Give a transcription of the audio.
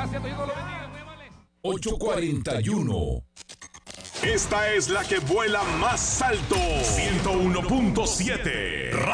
Gracias, Dios lo bendiga. 841. Esta es la que vuela más alto. 101.7.